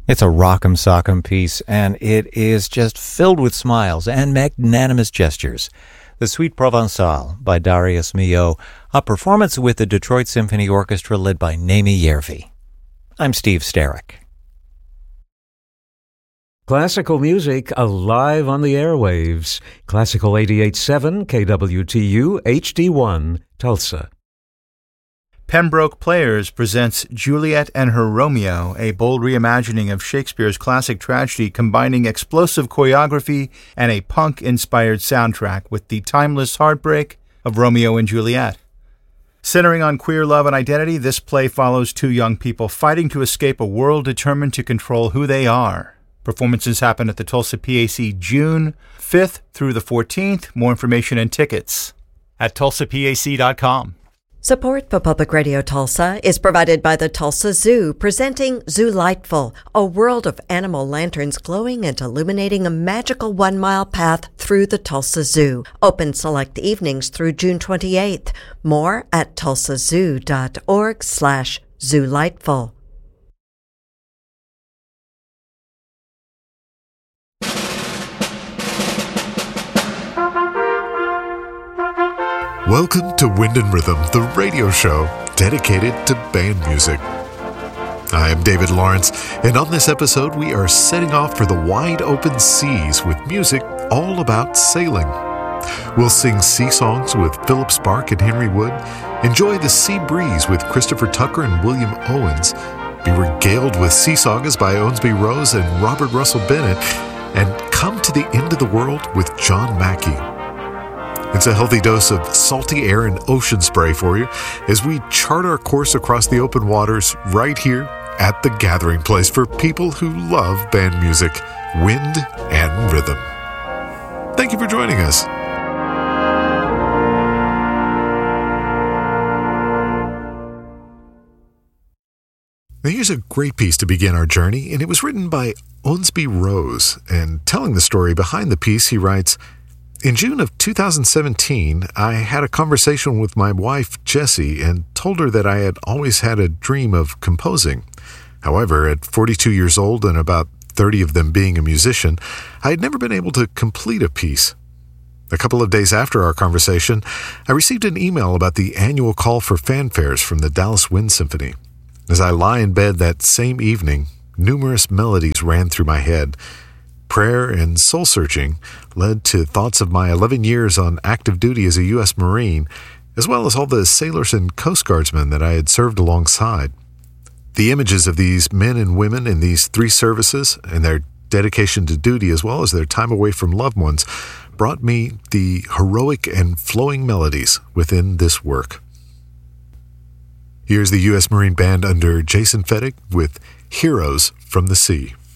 It's a rock'em sock'em piece, and it is just filled with smiles and magnanimous gestures. The Suite Provençale by Darius Milhaud, a performance with the Detroit Symphony Orchestra led by Naomi Järvi. I'm Steve Starrick. Classical music alive on the airwaves. Classical 88.7 KWTU HD1, Tulsa. Pembroke Players presents Juliet and Her Romeo, a bold reimagining of Shakespeare's classic tragedy combining explosive choreography and a punk-inspired soundtrack with the timeless heartbreak of Romeo and Juliet. Centering on queer love and identity, this play follows two young people fighting to escape a world determined to control who they are. Performances happen at the Tulsa PAC June 5th through the 14th. More information and tickets at tulsapac.com. Support for Public Radio Tulsa is provided by the Tulsa Zoo, presenting Zoolightful, a world of animal lanterns glowing and illuminating a magical 1-mile path through the Tulsa Zoo. Open select evenings through June 28th. More at tulsazoo.org/zoolightful. Welcome to Wind and Rhythm, the radio show dedicated to band music. I am David Lawrence, and on this episode we are setting off for the wide open seas with music all about sailing. We'll sing sea songs with Philip Spark and Henry Wood, enjoy the sea breeze with Christopher Tucker and William Owens, be regaled with sea sagas by Owensby Rose and Robert Russell Bennett, and come to the end of the world with John Mackey. It's a healthy dose of salty air and ocean spray for you as we chart our course across the open waters right here at the gathering place for people who love band music, wind and rhythm. Thank you for joining us. Now here's a great piece to begin our journey, and it was written by Owensby Rose. And telling the story behind the piece, he writes, "In June of 2017, I had a conversation with my wife, Jessie, and told her that I had always had a dream of composing. However, at 42 years old and about 30 of them being a musician, I had never been able to complete a piece. A couple of days after our conversation, I received an email about the annual call for fanfares from the Dallas Wind Symphony. As I lie in bed that same evening, numerous melodies ran through my head. Prayer and soul-searching led to thoughts of my 11 years on active duty as a U.S. Marine, as well as all the sailors and Coast Guardsmen that I had served alongside. The images of these men and women in these three services and their dedication to duty, as well as their time away from loved ones, brought me the heroic and flowing melodies within this work." Here's the U.S. Marine Band under Jason Fettig with Heroes from the Sea.